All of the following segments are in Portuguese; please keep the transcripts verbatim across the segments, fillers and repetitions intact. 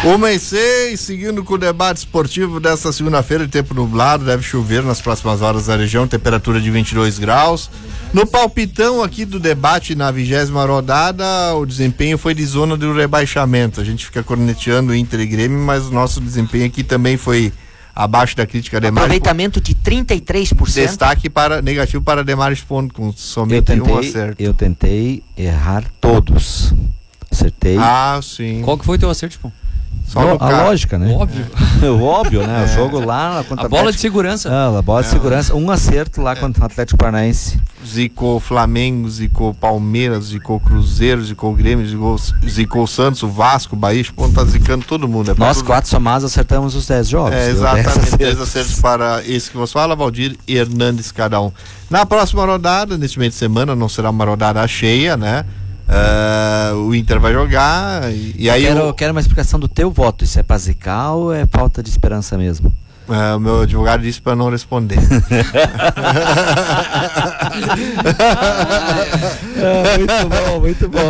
Uma e seis, seguindo com o debate esportivo desta segunda-feira, tempo nublado, deve chover nas próximas horas na região, temperatura de vinte e dois graus. No palpitão aqui do debate na vigésima rodada, o desempenho foi de zona do rebaixamento. A gente fica corneteando o Inter e Grêmio, mas o nosso desempenho aqui também foi abaixo da crítica. Aproveitamento de trinta e três por cento. Destaque para, negativo para Demares Ponto, com somente eu tentei, um acerto. Eu tentei errar todos. Acertei. Ah, sim. Qual que foi o teu acerto, pô? Só no, no a carro. lógica, né? Óbvio. É. Óbvio, né? É. O jogo lá contra a bola de segurança. Ah, a bola de é. segurança. Um acerto lá é. contra o Atlético Paranaense. Zicou Flamengo, zicou Palmeiras, zicou Cruzeiro, zicou Grêmio, zicou, zicou Santos, o Vasco, o Bahia, o tá zicando todo mundo. É Nós tudo... quatro somados acertamos os dez jogos. É, exatamente, dez acertos para esse que você fala, Valdir e Hernandes cada um. Na próxima rodada, neste meio de semana, não será uma rodada cheia, né? Uh, o Inter vai jogar e, e aí quero, eu quero uma explicação do teu voto. Isso é pra zicar ou é falta de esperança mesmo? Uh, o meu advogado disse para não responder. ah, muito bom, muito bom.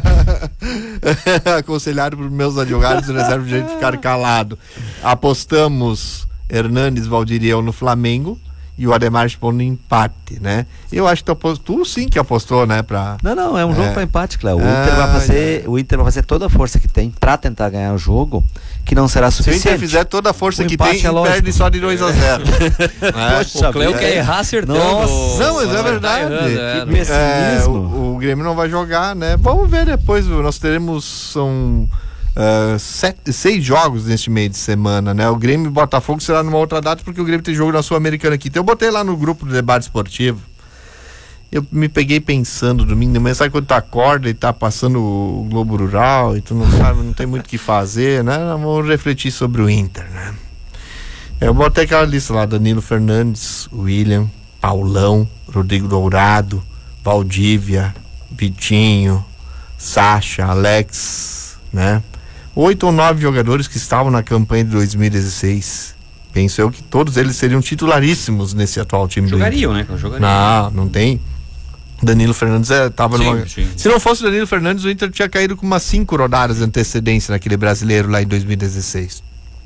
Aconselhado por meus advogados, reserva de jeito de ficar calado. Apostamos Hernandes, Valdir e eu no Flamengo. E o Ademar expõe no empate, né? Eu acho que tu, apostou, tu sim que apostou, né? Pra, não, não, é um jogo é. para empate, Cléo. O, ah, Inter vai fazer, é. o Inter vai fazer toda a força que tem para tentar ganhar o jogo, que não será suficiente. Se o Inter fizer toda a força o que tem, é perde só de dois a zero. É. Poxa, o Cléo é. quer errar acertando. Nossa, não, mas é verdade. Tá errando, é, que pessimismo. É, o, o Grêmio não vai jogar, né? Vamos ver depois. Nós teremos são Uh, sete, seis jogos neste meio de semana, né? O Grêmio e Botafogo será numa outra data, porque o Grêmio tem jogo na Sul-Americana aqui. Então eu botei lá no grupo do debate esportivo. Eu me peguei pensando domingo de manhã, sabe quando tu acorda e tá passando o Globo Rural e tu não sabe, não tem muito o que fazer, né? Vamos refletir sobre o Inter, né? Eu botei aquela lista lá: Danilo Fernandes, William, Paulão, Rodrigo Dourado, Valdívia, Vitinho, Sacha, Alex, né? Oito ou nove jogadores que estavam na campanha de dois mil e dezesseis. Penso eu que todos eles seriam titularíssimos nesse atual time. Jogariam, né? Jogariam. Não, não tem. Danilo Fernandes é, tava sim, numa... sim. Se não fosse o Danilo Fernandes, o Inter tinha caído com umas cinco rodadas de antecedência naquele brasileiro lá em dois mil e dezesseis.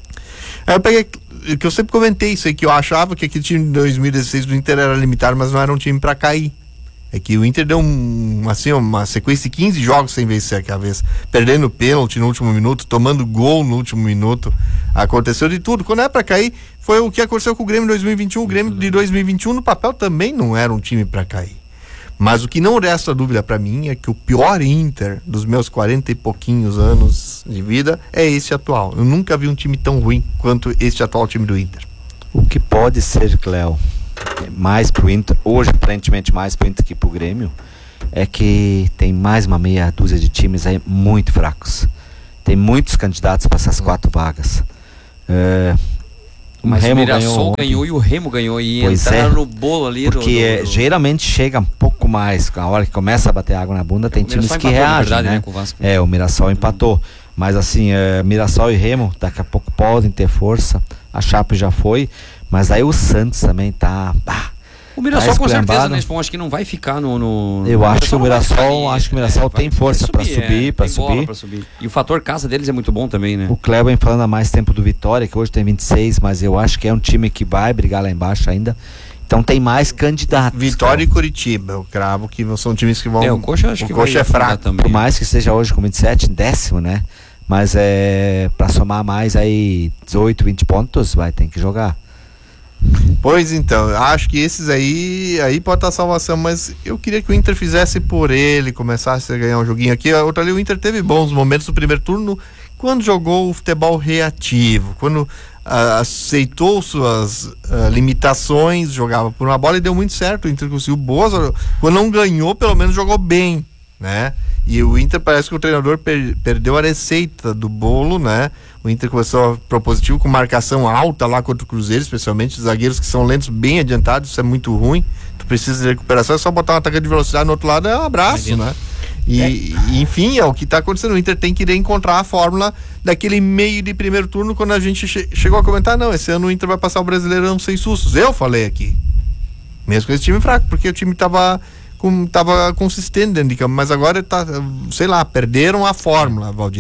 Aí eu peguei, que eu sempre comentei isso aí, que eu achava que aquele time de dois mil e dezesseis do Inter era limitado, mas não era um time pra cair. É que o Inter deu um, assim, uma sequência de quinze jogos sem vencer aquela vez, perdendo pênalti no último minuto, tomando gol no último minuto. Aconteceu de tudo. Quando é pra cair, foi o que aconteceu com o Grêmio em dois mil e vinte e um. O Grêmio de dois mil e vinte e um no papel também não era um time pra cair. Mas o que não resta dúvida pra mim é que o pior Inter dos meus quarenta e pouquinhos anos de vida é esse atual. Eu nunca vi um time tão ruim quanto este atual time do Inter. O que pode ser, Cléo, mais pro Inter, hoje aparentemente mais pro Inter que pro Grêmio, é que tem mais uma meia dúzia de times aí muito fracos. Tem muitos candidatos para essas quatro vagas. É, o Mas Remo o Mirassol ganhou, ganhou e o Remo ganhou e pois entraram é, no bolo ali. Porque do, do, do... geralmente chega um pouco mais, a hora que começa a bater água na bunda, tem times que reagem, verdade, né? Né, com o Vasco. É, o Mirassol empatou. Hum. Mas assim, é, Mirassol e Remo daqui a pouco podem ter força. A Chape já foi. Mas aí o Santos também tá... Bah, o Mirassol tá com certeza, né? Acho que não vai ficar no... no... Eu no acho que o Mirassol, acho que o Mirassol é, tem força para subir, é, para subir. subir. E o fator casa deles é muito bom também, né? O Cléo vem falando há mais tempo do Vitória, que hoje tem vinte e seis, mas eu acho que é um time que vai brigar lá embaixo ainda. Então tem mais candidatos. Vitória, cara. E Curitiba, eu cravo que são times que vão... É, o Coxa acho o que Coxa vai é fraco também. Por mais que esteja hoje com vinte e sete, décimo, né? Mas é para somar mais aí dezoito, vinte pontos, vai ter que jogar. Pois então, acho que esses aí aí pode estar salvação, mas eu queria que o Inter fizesse por ele, começasse a ganhar um joguinho aqui. Outra ali, o Inter teve bons momentos no primeiro turno quando jogou o futebol reativo, quando uh, aceitou suas uh, limitações, jogava por uma bola e deu muito certo. O Inter conseguiu boas, quando não ganhou, pelo menos jogou bem, né? E o Inter parece que o treinador per, perdeu a receita do bolo, né? O Inter começou propositivo com marcação alta lá contra o Cruzeiro, especialmente os zagueiros que são lentos, bem adiantados, isso é muito ruim. Tu precisa de recuperação, é só botar um atacante de velocidade no outro lado, é um abraço, né? E, é. e enfim, é o que está acontecendo. O Inter tem que encontrar a fórmula daquele meio de primeiro turno, quando a gente che- chegou a comentar, não, esse ano o Inter vai passar o Brasileirão sem sustos. Eu falei aqui, mesmo com esse time fraco, porque o time tava com, tava consistente dentro de campo, mas agora tá, sei lá, perderam a fórmula, Valdir.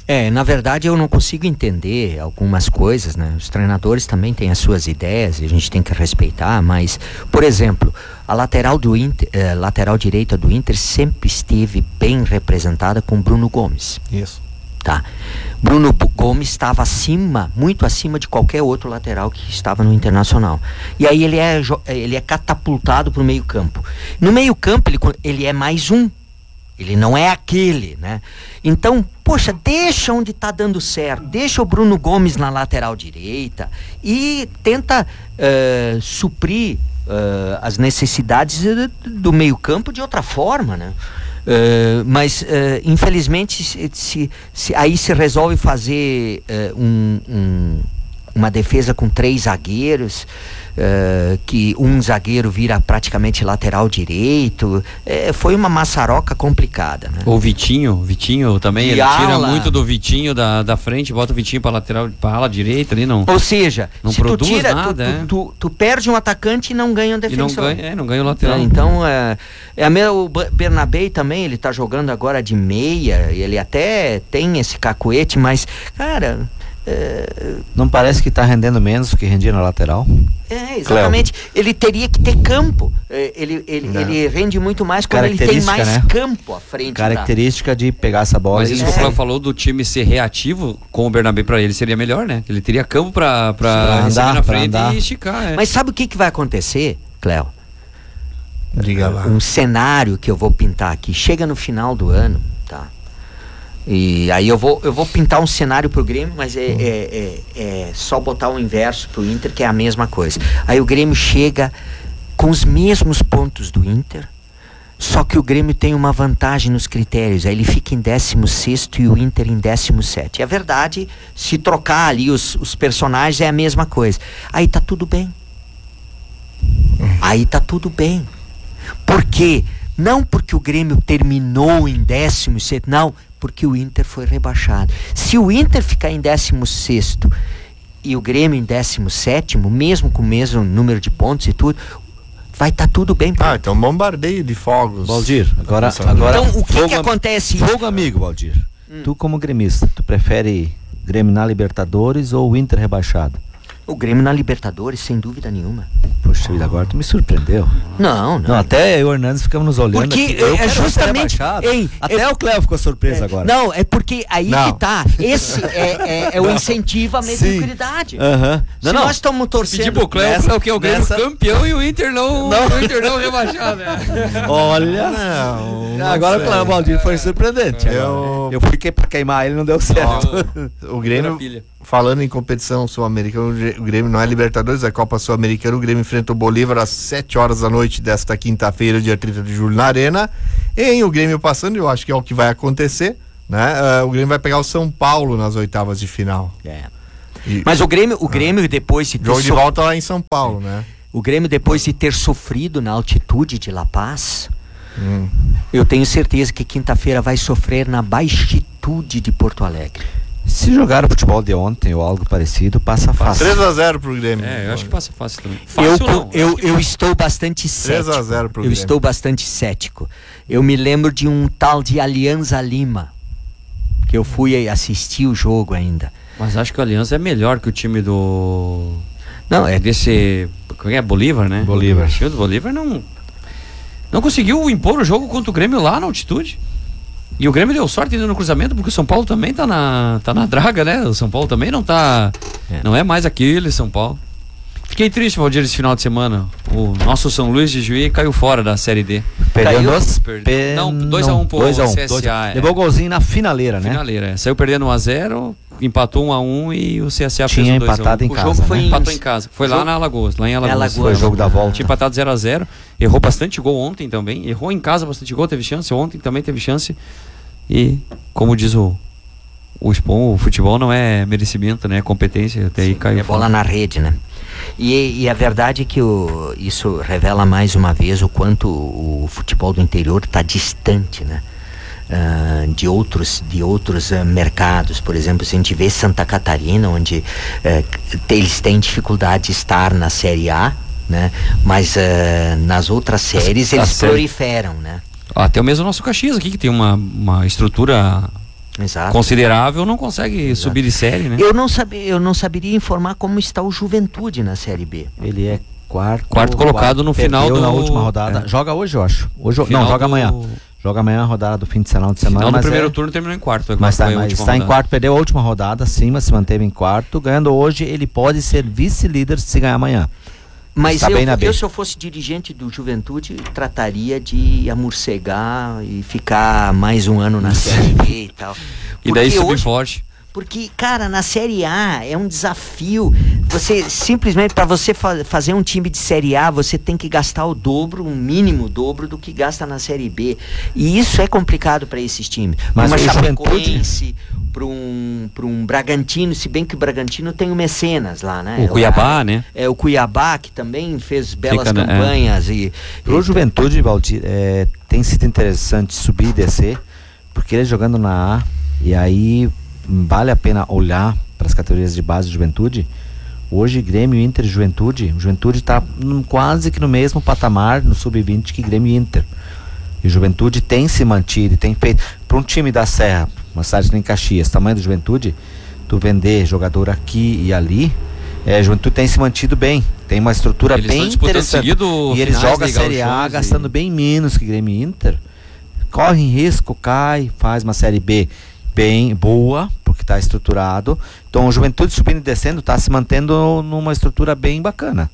É, na verdade eu não consigo entender algumas coisas, né? Os treinadores também têm as suas ideias e a gente tem que respeitar, mas, por exemplo, a lateral do Inter, eh, lateral direita do Inter sempre esteve bem representada com Bruno Gomes. Isso. Tá. Bruno Gomes estava acima, muito acima de qualquer outro lateral que estava no Internacional. E aí ele é, ele é catapultado para o meio campo. No meio campo ele, ele é mais um. Ele não é aquele, né? Então, poxa, deixa onde tá dando certo. Deixa o Bruno Gomes na lateral direita e tenta uh, suprir uh, as necessidades do meio campo de outra forma, né? Uh, mas, uh, infelizmente, se, se, se, aí se resolve fazer uh, um, um, uma defesa com três zagueiros, uh, que um zagueiro vira praticamente lateral direito. Uh, foi uma maçaroca complicada, né? O Vitinho, Vitinho também, E ele tira ala. muito do Vitinho da, da frente, bota o Vitinho pra lateral, pra ala direita ali, não. Ou seja, Não se tu produz tira, nada, tu, é. tu, tu, tu perde um atacante e não ganha um E não defensor. ganha, é, não ganha o lateral. É, então, é, é a me- o B- Bernabé também, ele tá jogando agora de meia, e ele até tem esse cacuete, mas, cara, é, Não parece que tá rendendo menos do que rendia na lateral? é, exatamente, ele teria que ter campo. É, ele, ele, Não. ele rende muito mais quando ele tem Característica, mais né? campo à frente. da- Característica de pegar essa bola Mas e... isso É. que o Flávio falou do time ser reativo com o Bernabé pra ele seria melhor, né? Ele teria campo pra, pra Pra receber andar, na pra frente andar. e esticar. É. Mas sabe o que, que vai acontecer, Cléo? Diga lá. Um cenário que eu vou pintar aqui. Chega no final do ano, tá? E aí eu vou, eu vou pintar um cenário pro Grêmio, mas é, é, é, é só botar o inverso pro Inter, que é a mesma coisa. Aí o Grêmio chega com os mesmos pontos do Inter, só que o Grêmio tem uma vantagem nos critérios. Aí ele fica em décimo sexto e o Inter em décimo sétimo. É verdade, se trocar ali os, os personagens é a mesma coisa. Aí tá tudo bem. Aí tá tudo bem. Por quê? Não porque o Grêmio terminou em décimo sexto, não, porque o Inter foi rebaixado. Se o Inter ficar em décimo sexto e o Grêmio em décimo sétimo, mesmo com o mesmo número de pontos e tudo, vai estar tá tudo bem. Ah, então bombardeio de fogos. Valdir, agora, Nossa, agora Então, o que fogo que am- acontece? Fogo amigo, Valdir. Hum. Tu como gremista, tu prefere Grêmio na Libertadores ou o Inter rebaixado? O Grêmio na Libertadores, sem dúvida nenhuma. Poxa vida, agora tu me surpreendeu. Não, não. Não, até eu e o Hernandes ficamos nos olhando Porque aqui. Eu é quero ser justamente- rebaixado. Ei, até eu- o Cléo ficou surpreso É, agora. Não, é porque aí Não. que tá. Esse é, é, é o incentivo à Sim. mediocridade. Aham. Se Não, não. nós estamos torcendo... Pedir pro Cléo, nessa- Cléo que é o Grêmio nessa- campeão e o Inter não, Não. o Inter não rebaixado. Né? Olha. Não, não agora sei. o Cléo Valdir foi surpreendente. Eu- Eu, eu fiquei pra queimar ele, não deu certo. O Grêmio, Pilha. falando em competição sul-americana, o Gê- o Grêmio não é Libertadores, é Copa Sul-Americana. O Grêmio enfrenta o Bolívar às sete horas da noite desta quinta-feira, dia trinta de julho, na Arena. E o Grêmio passando, eu acho que é o que vai acontecer, né? Ah, o Grêmio vai pegar o São Paulo nas oitavas de final. É. E Mas o Grêmio, o Grêmio depois de ter jogo de so- volta lá em São Paulo, né? o Grêmio depois de ter sofrido na altitude de La Paz, Hum. eu tenho certeza que quinta-feira vai sofrer na baixitude de Porto Alegre. Se jogar o futebol de ontem ou algo parecido, passa fácil. três a zero pro Grêmio. É, eu acho que passa fácil também. Eu, Fácil não. eu, eu estou bastante três cético. a zero pro Eu Grêmio. estou bastante cético. Eu me lembro de um tal de Alianza Lima, que eu fui assistir o jogo ainda. Mas acho que o Aliança é melhor que o time do... Não, é Desse... Como é? Bolívar, né? Bolívar. O time do Bolívar não... Não conseguiu impor o jogo contra o Grêmio lá na altitude. E o Grêmio deu sorte ainda no cruzamento, porque o São Paulo também tá na, tá na draga, né? O São Paulo também não tá... É. Não é mais aquele São Paulo. Fiquei triste, Valdir, esse final de semana. O nosso São Luís de Juí caiu fora da Série D. Perdeu Caiu? dois. Perdeu. Não, dois a um pro dois a um, C S A, dois a um. é. Levou o golzinho na finaleira, né? Finaleira, é. Saiu perdendo um a zero, empatou um a um e o C S A Tinha fez um dois a um. empatado em O casa, jogo foi né? em- Empatou em casa. Foi lá Jogo- na Alagoas, lá em Alagoas. Alagoas. Foi o jogo da volta. Tinha empatado zero a zero. Errou bastante gol ontem também. Errou em casa bastante gol, teve chance. Ontem também teve chance. E, como diz o, o Spon, o futebol não é merecimento, né? É competência. Até aí caiu É bola fora. na rede, né? E, e a verdade é que o, isso revela mais uma vez o quanto o, futebol do interior está distante, né? Ah, de outros, de outros ah, mercados. Por exemplo, se a gente vê Santa Catarina, onde eh, te- eles têm dificuldade de estar na Série A, né? Mas ah, nas outras séries a eles série- proliferam, né? Até o mesmo nosso Caxias aqui, que tem uma, uma estrutura Exato. considerável, não consegue Exato. subir de série, né? Eu não, sabe, eu não saberia informar como está o Juventude na Série B. Ele é quarto, Quarto colocado no perdeu final do- na última rodada. é. Joga hoje, eu acho. Hoje, não, Final joga do- amanhã. Joga amanhã a rodada do fim de semana de semana. Final do mas primeiro é- turno terminou em quarto. Mas foi está a mas última tá em rodada. quarto, perdeu a última rodada, sim, mas se manteve em quarto. Ganhando hoje, ele pode ser vice-líder se ganhar amanhã. Mas Está eu, bem na B. eu, se eu fosse dirigente do Juventude, trataria de amorcegar e ficar mais um ano na Série B e tal. E daí Porque subir hoje- forte. Porque, cara, na Série A é um desafio. Você, simplesmente, para você fa fazer um time de Série A, você tem que gastar o dobro, um mínimo dobro do que gasta na Série B. E isso é complicado para esses times. Mas Uma o Chapecoense, para um, pra um Bragantino, se bem que o Bragantino tem o Mecenas lá, né? O Cuiabá, né? É o Cuiabá, que também fez belas Fica, né, campanhas. E, Pro e- Juventude, Valdir, é, tem sido interessante subir e descer, porque ele jogando na A, e aí vale a pena olhar para as categorias de base de Juventude. Hoje, Grêmio, Inter e Juventude, o Juventude está quase que no mesmo patamar no sub vinte que Grêmio e Inter. E o Juventude tem se mantido, tem feito. Para um time da Serra, uma cidade que nem Caxias, tamanho da Juventude, tu vender jogador aqui e ali, é, a Juventude tem se mantido bem. Tem uma estrutura Eles estão bem disputando interessante. seguido E eles finais jogam a de Série A gauchões gastando e- bem menos que Grêmio e Inter. Corre risco, cai, faz uma Série B bem boa, porque está estruturado. Então o Juventude subindo e descendo está se mantendo numa estrutura bem bacana.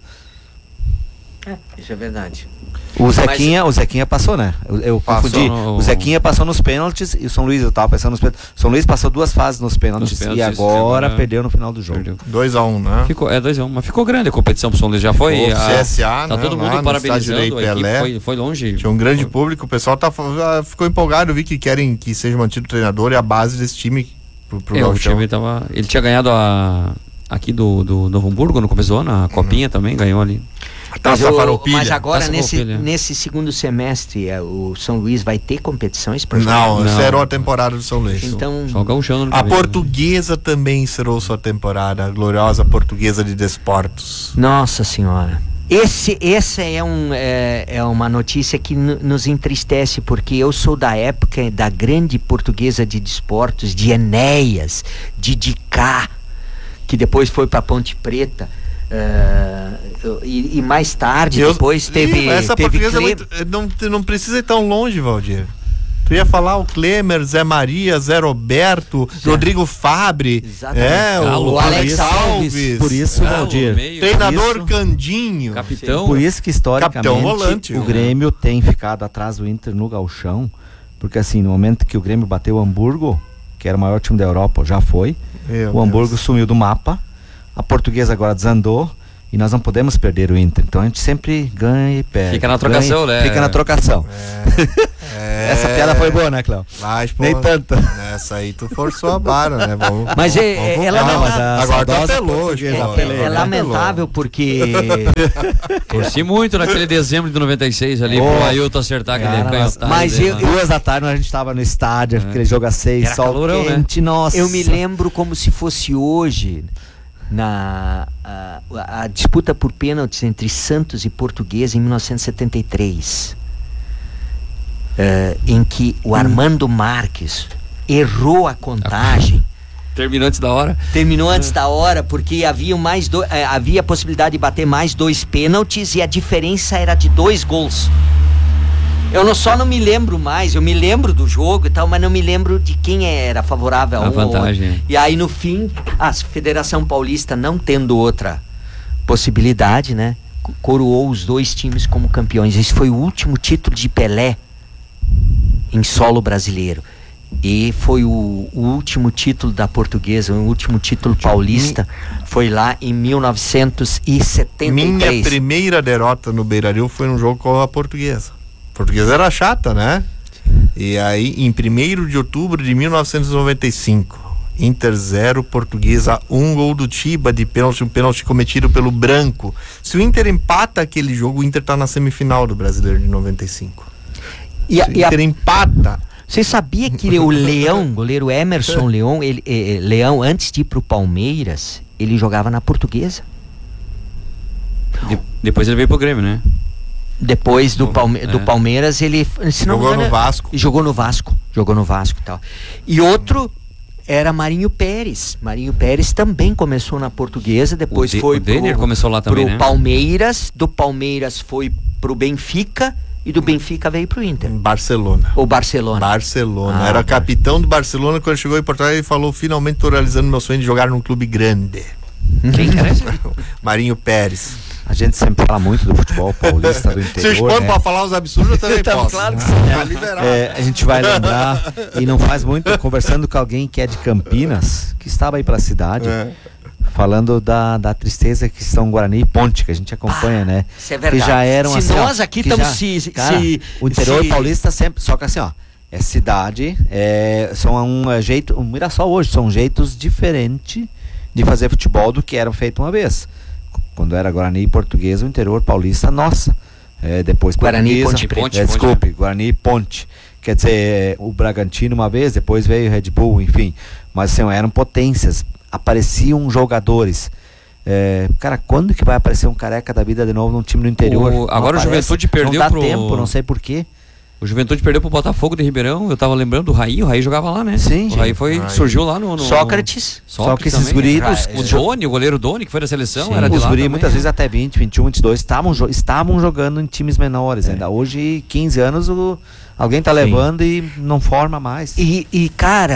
É, isso é verdade. O Zequinha, o Zequinha passou, né? Eu, eu Passou confundi. no- O Zequinha passou nos pênaltis e o São Luís, eu tava pensando nos pênaltis. São Luís passou duas fases nos pênaltis, Nos pênaltis, e agora agora perdeu no final do jogo. Perdeu. dois a um, né? Ficou, é dois a um, mas ficou grande a competição pro São Luís, já foi. O a- C S A, tá né, todo lá mundo no parabenizando, estádio a Rei equipe Pelé. foi, foi longe. Tinha um grande Foi- público, o pessoal tá, ah, ficou empolgado, eu vi que querem que seja mantido o treinador e a base desse time pro, pro É, o Gauchão. time tava, ele tinha ganhado a aqui do, do Novo Hamburgo no começo do ano, a Copinha também ganhou ali. Mas, Taça o- Farroupilha. mas agora, Taça nesse, Farroupilha. nesse segundo semestre, é, o São Luís vai ter competições para jogar? Não, Não. zerou a temporada do São Luís. Então, Só o Gauchão no A começo. Portuguesa também encerrou sua temporada, a gloriosa Portuguesa de Desportos. nossa senhora. Esse, essa é, um, é, é uma notícia que n- nos entristece, porque eu sou da época da grande Portuguesa de Desportos, de Enéas, de Dicá, que depois foi para Ponte Preta. eh, e, e mais tarde, Eu- depois teve. Ih, essa teve portuguesa é Cle- muito- não, não precisa ir tão longe, Valdir. Tu ia falar o Klemer, Zé Maria, Zé Roberto, Zé. Rodrigo Fabre, Exatamente. é, Galo, o Alex Alex Alves. Alves, Por isso, Galo, Valdir, meio. treinador isso- Candinho. Capitão. Por isso que historicamente Capitão volante, o né? Grêmio tem ficado atrás do Inter no Gauchão, porque assim, no momento que o Grêmio bateu o Hamburgo, que era o maior time da Europa, já foi, Meu o Hamburgo Deus. sumiu do mapa, a Portuguesa agora desandou e nós não podemos perder o Inter. Então a gente sempre ganha e perde. Fica na trocação, ganha, né? Fica na trocação. É, Essa piada foi boa, né, Cléo? Mas, pô, Nem tanto. Essa aí tu forçou a barra, né? Vamos, Mas é- vamos- é- vamos- ela Não, não- mas a agora tu saudosa apelou, portuguesa, pô. apelei, É né? lamentável porque Torci muito naquele dezembro de noventa e seis ali, Oh, pro Ailton acertar aquele cara, canhotado. mas dele, eu- né? Duas da tarde a gente tava no estádio, aquele jogo a seis, Era sol calorão, né? quente, nossa. eu me lembro como se fosse hoje na a, a disputa por pênaltis entre Santos e Portuguesa em mil novecentos e setenta e três, eh, em que o Armando Marques errou a contagem. Terminou antes da hora. Terminou antes da hora porque havia mais do, eh, havia a possibilidade de bater mais dois pênaltis e a diferença era de dois gols. Eu não, só não me lembro mais, eu me lembro do jogo e tal, mas não me lembro de quem era favorável a A um ou outro. vantagem. E aí no fim, a Federação Paulista, não tendo outra possibilidade, né, co- coroou os dois times como campeões. Esse foi o último título de Pelé em solo brasileiro. E foi o, o último título da Portuguesa, o último título paulista, foi lá em mil novecentos e setenta e três. Minha primeira derrota no Beira-Rio foi num jogo com a Portuguesa. A Portuguesa era chata, né? E aí, em primeiro de outubro de mil novecentos e noventa e cinco, Inter zero, Portuguesa um, gol do Tiba de pênalti, um pênalti cometido pelo Branco. Se o Inter empata aquele jogo, o Inter tá na semifinal do Brasileiro de noventa e cinco. E a- Se o e a- Inter empata, Você sabia que o Leão, goleiro Emerson Leão, ele, eh, Leão, antes de ir pro Palmeiras, ele jogava na Portuguesa? De- depois ele veio pro Grêmio, né? Depois do, Palme- É. do Palmeiras, ele se não me jogou engano, no Vasco. jogou no Vasco. Jogou no Vasco e tal. E outro era Marinho Pérez. Marinho Pérez também começou na Portuguesa, depois o de, foi o Denner pro, começou lá também, pro né? Palmeiras, do Palmeiras foi pro Benfica e do Benfica veio pro Inter. Barcelona. Ou Barcelona. Barcelona. Ah, era tá. capitão do Barcelona quando chegou em Portugal e falou: finalmente estou realizando meu sonho de jogar num clube grande. Quem que era esse? Marinho Pérez. A gente sempre fala muito do futebol paulista do interior. Se o Spano né? pode falar os absurdos, eu também Tá, posso. claro que Tá liberado. É, a gente vai lembrar, e não faz muito, conversando com alguém que é de Campinas, que estava aí pela cidade, É. falando da, da tristeza que estão Guarani e Ponte, que a gente acompanha, né? Isso é verdade. Que já eram Se assim, ó, nós aqui que estamos já- se, se, cara, se- o interior se- paulista sempre, só que assim, ó, é cidade, é, são um é, jeito, o Mirassol hoje, são jeitos diferentes de fazer futebol do que eram feito uma vez. Quando era Guarani e Portuguesa, o interior paulista, nossa. É, depois Guarani e Portuguesa, Ponte Preta. Ponte, é, Ponte, desculpe, Guarani e Ponte. Quer dizer, é, o Bragantino uma vez, depois veio o Red Bull, enfim. Mas assim, eram potências, apareciam jogadores. É, cara, quando que vai aparecer um Careca da vida de novo num time no interior? O- Não agora o aparece. Juventude perdeu não dá pro- tempo, não sei porquê. O Juventude perdeu pro Botafogo de Ribeirão. Eu tava lembrando do Raí, o Raí jogava lá, né? Sim. O Raí foi, Raí. surgiu lá no. no Sócrates. Só que esses também. guris, O Doni, o goleiro Doni, que foi da seleção, Sim, era de os lá. guri também, muitas né? vezes até vinte, vinte e um, vinte e dois estavam, jo- estavam jogando em times menores É. ainda. Hoje, quinze anos, o, alguém tá levando e não forma mais. E, e, cara,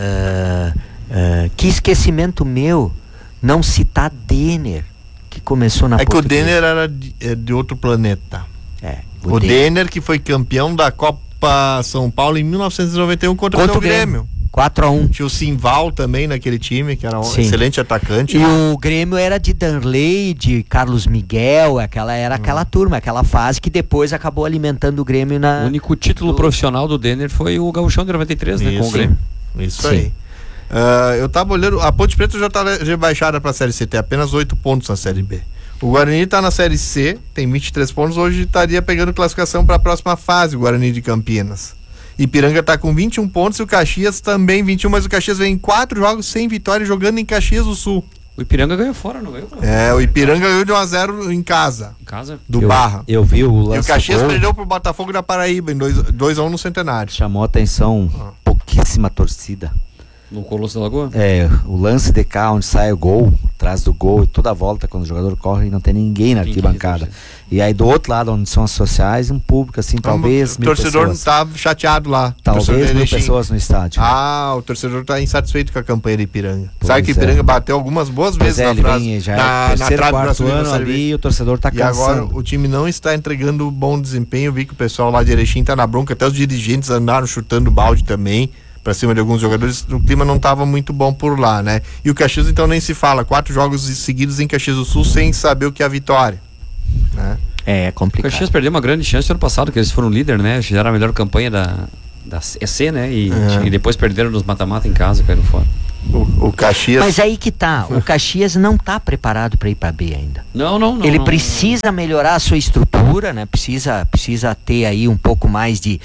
ah, ah, que esquecimento meu não citar Denner, que começou na É que o Portuguesa. Denner era de, é de outro planeta. É, O, Denner. Denner que foi campeão da Copa São Paulo em mil novecentos e noventa e um contra, Contra o Grêmio. quatro a um. Tinha o Simval também naquele time, que era um Sim. excelente atacante. E o Grêmio era de Danley, de Carlos Miguel, aquela, era aquela Hum. turma, aquela fase que depois acabou alimentando o Grêmio na... O único título do- profissional do Denner foi o Gauchão de noventa e três, né? Com o Isso. Grêmio. Isso Sim. aí. Ah, eu tava olhando, a Ponte Preta já tá rebaixada pra Série C, tem apenas oito pontos na Série B. O Guarani tá na Série C, tem vinte e três pontos, hoje estaria pegando classificação para a próxima fase, o Guarani de Campinas. Ipiranga tá com vinte e um pontos e o Caxias também vinte e um, mas o Caxias vem em quatro jogos sem vitória jogando em Caxias do Sul. O Ipiranga ganhou fora, não ganhou? É, o Ipiranga ganhou de um a zero em casa, Em casa. do eu, Barra. Eu vi o E o lance Caxias do gol, perdeu pro Botafogo da Paraíba em dois a um no Centenário. chamou a atenção, Ah. pouquíssima torcida. No Colosso da Lagoa. É, o lance de cá onde sai o gol, atrás do gol e toda a volta quando o jogador corre e não tem ninguém na Ninguém, arquibancada. E aí do outro lado onde são as sociais, um público assim, talvez o mil torcedor pessoas. tá chateado lá. Talvez Torcedor mil Erechim. pessoas no estádio. Ah, o torcedor tá insatisfeito com a campanha de Ipiranga. Pois Sabe que é. Ipiranga bateu algumas boas Pois vezes é, na ele frase, vem, já é na, o na terceiro, trave pra quarto subir pra ano Série B. ali e o torcedor tá E agora cansando. o time não está entregando bom desempenho. Eu vi que o pessoal lá de Erechim tá na bronca, até os dirigentes andaram chutando balde também pra cima de alguns jogadores. O clima não tava muito bom por lá, né? E o Caxias então nem se fala, quatro jogos seguidos em Caxias do Sul sem saber o que é a vitória, né? É, é O complicado. Caxias perdeu uma grande chance ano passado, que eles foram líder, né? Fizeram a melhor campanha da, da E C, né? E, É. e depois perderam nos mata-mata em casa, caíram fora. O, o Caxias Mas aí que tá, o Caxias não tá preparado para ir para B ainda. Não, não, não. Ele não. precisa melhorar a sua estrutura, né? Precisa, precisa ter aí um pouco mais de,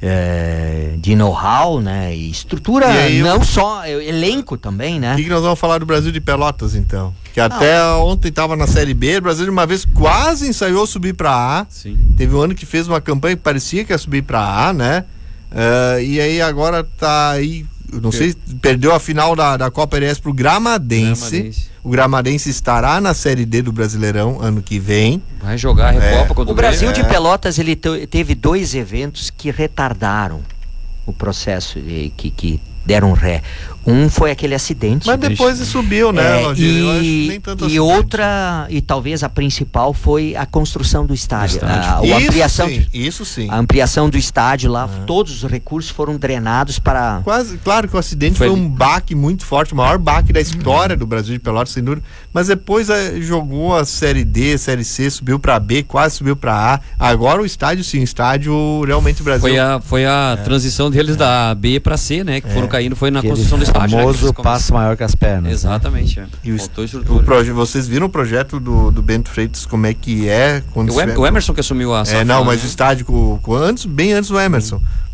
eh, de know-how, né? E estrutura, E aí, não só, eh, elenco também, né? O que, que nós vamos falar do Brasil de Pelotas, então? Que até ontem estava na Série B, o Brasil de uma vez quase ensaiou subir para A. Sim. Teve um ano que fez uma campanha que parecia que ia subir para A, né? Ah, e aí agora tá aí, eu não sei, perdeu a final da, da Copa R S pro Gramadense. Gramadense. O Gramadense estará na Série D do Brasileirão ano que vem. Vai jogar a Recopa É. contra O Brasil É. de Pelotas, ele te- teve dois eventos que retardaram o processo, eh, que, que deram ré. Um foi aquele acidente. Mas depois subiu, né, É, Logírio? Eu acho que e, nem tanto e acidente. outra, e talvez a principal, foi a construção do estádio. estádio. A, a Isso ampliação, sim, isso sim. a ampliação do estádio lá, É. todos os recursos foram drenados para... Quase, claro que o acidente Foi foi, ali. um baque muito forte, o maior baque da história do Brasil de Pelotas, sem dúvida. Mas depois eh, jogou a Série D, Série C, subiu pra B, quase subiu pra A. Agora o estádio, sim, o estádio realmente o Brasil. Foi a, foi a transição deles da B pra C, né? Que foram caindo, foi na Aquele construção do estádio. né, que famoso eles começaram. passo maior que as pernas. né? Exatamente. é. E o, Faltou o estrutura. proje- vocês viram o projeto do, do Bento Freitas, como é que é? Quando O, Em- estiver- o Emerson que assumiu a É, safra, não, mas né? o estádio, com, com- antes, bem antes do Emerson.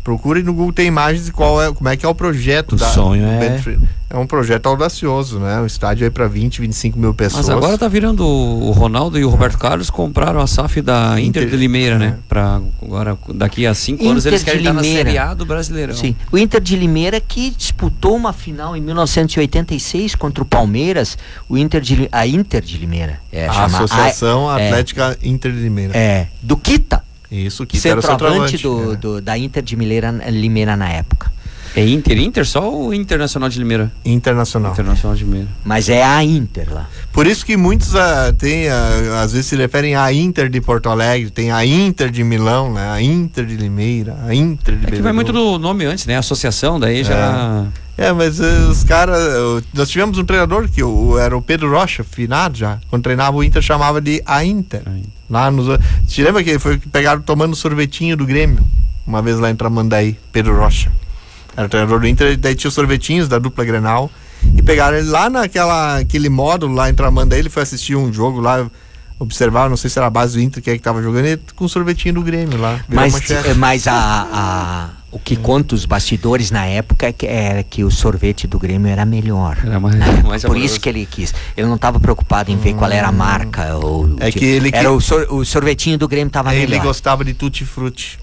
Procure no Google, tem imagens de qual é, como é que é o projeto. O da, sonho do é- Bento Freire. É um projeto audacioso, né? Um estádio aí para vinte, vinte e cinco mil pessoas. Mas agora tá virando o Ronaldo e o Roberto Carlos compraram a S A F da Inter, Inter- de Limeira, né? é. Pra agora, daqui a cinco Inter anos, eles de querem estar na Limeira. Série A do Brasileirão. Sim. O Inter de Limeira que disputou uma final em mil novecentos e oitenta e seis contra o Palmeiras. O Inter de, Li- a Inter de Limeira. É, A chama- Associação a- é, Atlética Inter de Limeira. É, do Quita, Isso, que era o centroavante centroavante. do, é. do, da Inter de Limeira, Limeira na época. É Inter, Inter só ou Internacional de Limeira? Internacional. Internacional de Limeira. Mas é a Inter lá. Por isso que muitos ah, tem, ah, às vezes se referem à Inter de Porto Alegre, tem a Inter de Milão, né? A Inter de Limeira, a Inter de É que vai muito do nome antes, né? Associação, daí já... É, mas eh, os caras. eh, Nós tivemos um treinador que o, era o Pedro Rocha, finado já. Quando treinava o Inter, chamava de a Inter. A Inter. Lá nos. Te lembra que foi que pegaram tomando sorvetinho do Grêmio? Uma vez lá em Tramandaí, Pedro Rocha. Era o treinador do Inter, daí tinha os sorvetinhos da dupla Grenal. E pegaram ele lá naquela aquele módulo lá em Tramandaí. Ele foi assistir um jogo lá, observar, não sei se era a base do Inter que é que tava jogando, ele com o sorvetinho do Grêmio lá. virou Mas, manchete. eh, mas a, a- o que conta os bastidores na época é que, era que o sorvete do Grêmio era melhor. Era mais, mais Por isso que ele quis. Ele não estava preocupado em ver qual era a marca. Ou, É que ele era que- o, sor- o sorvetinho do Grêmio estava Ele melhor. gostava de tutti-frutti.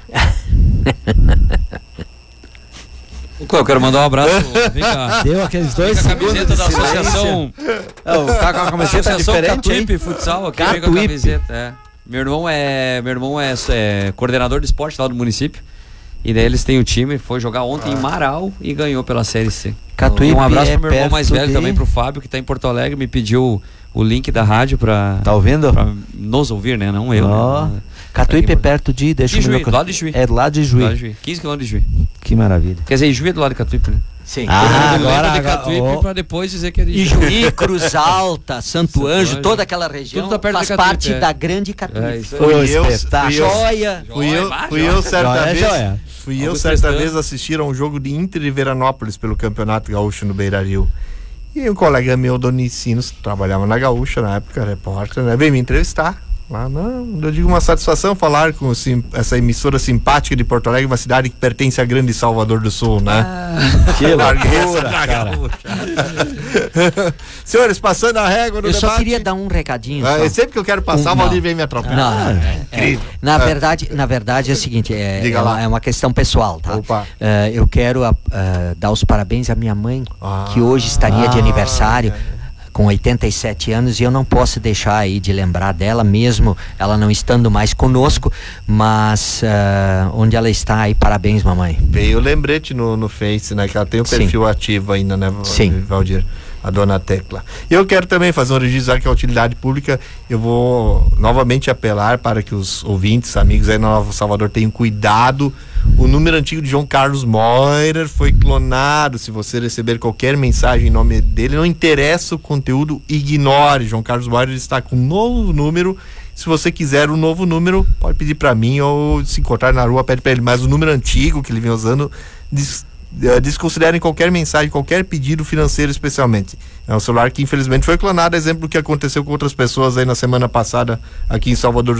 Eu quero mandar um abraço. Vem cá. Deu aqueles Vem dois com a segundos camiseta de da silêncio. associação. Oh, tá com a camiseta Associação diferente, hein? Catuípe Futsal aqui, vem com a Catuípe. camiseta. É. Meu irmão é, meu irmão é, é coordenador de esporte lá do município. E daí eles têm o time, foi jogar ontem em Marau e ganhou pela Série C. Catuípe E um abraço é pro meu irmão mais perto velho de- também, pro Fábio, que tá em Porto Alegre, me pediu o link da rádio pra, Tá ouvindo? pra nos ouvir, né? Não eu, Ó. né? Catuípe é Aqui, perto de... Deixa De eu ver Juí, meu- do lado de Juí. É do lado de Do Juí. lado de Juí. quinze quilômetros de Juí. Que maravilha. Quer dizer, Juí é do lado de Catuípe, né? Sim. Ah, Todo mundo agora- lembra de agora- Catuípe ó. pra depois dizer que é de E Juí, Cruz Alta, Santo Santo Anjo, Anjo. toda aquela região Tudo tá perto faz de Catuípe, parte é. da grande É, Catuípe. isso aí. Foi um Fui eu- espetáculo. fui eu- Joia! Fui eu, Joia, fui joia. eu certa Joia, vez. joia. Fui eu Vamos certa testando. vez assistir a um jogo de Inter e Veranópolis pelo Campeonato Gaúcho no Beira-Rio. E um colega meu, Donicinos, trabalhava na Gaúcha na época, repórter, né? Veio me entrevistar. Lá, não, eu digo uma satisfação falar com sim, essa emissora simpática de Porto Alegre, uma cidade que pertence à grande Salvador do Sul, né? Que Larguei essa loucura, na cara. Gaúcha. Senhores, passando a régua no Eu só debate. queria dar um recadinho. Ah, só. sempre que eu quero passar, Um- o Valdir não. vem me atropelar. Não, não, é, é. Incrível. Na Ah. verdade, na verdade é o seguinte, é, Diga é, lá. uma, é uma questão pessoal, tá? Opa. É, eu quero ah, ah, dar os parabéns à minha mãe, Ah. que hoje estaria de Ah, aniversário, é. com oitenta e sete anos, e eu não posso deixar aí de lembrar dela, mesmo ela não estando mais conosco, mas ah, onde ela está aí, parabéns, mamãe. Veio o lembrete no, no Face, né? Que ela tem o Sim. perfil ativo ainda, né, Sim. Valdir? A dona Tecla. Eu quero também fazer um registro, já que é utilidade pública, eu vou novamente apelar para que os ouvintes, amigos aí na Nova Salvador tenham cuidado. O número antigo de João Carlos Moirer foi clonado. Se você receber qualquer mensagem em nome dele, não interessa o conteúdo, ignore. João Carlos Moirer está com um novo número. Se você quiser um novo número, pode pedir para mim, ou se encontrar na rua, pede para ele. Mas o número antigo que ele vem usando, des, eh, desconsiderem qualquer mensagem, qualquer pedido financeiro, especialmente. É um celular que infelizmente foi clonado, exemplo do que aconteceu com outras pessoas aí na semana passada aqui em Salvador.